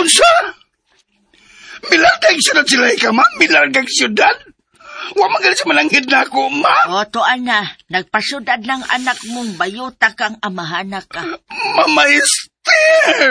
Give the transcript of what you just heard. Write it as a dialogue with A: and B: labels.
A: Unsa? Milargag syudad sila ma? Milargag syudad? Wa magalit sa mananghid na ako, ma.
B: O, tuan na. Nagpasudad ng anak mong bayuta kang amahana ka.
A: Mama Esther!